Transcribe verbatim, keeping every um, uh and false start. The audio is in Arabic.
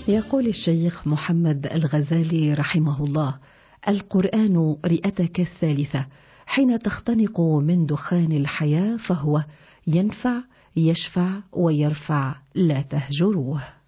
يقول الشيخ محمد الغزالي رحمه الله: القرآن رئتك الثالثة، حين تختنق من دخان الحياة فهو ينفع يشفع ويرفع، لا تهجروه.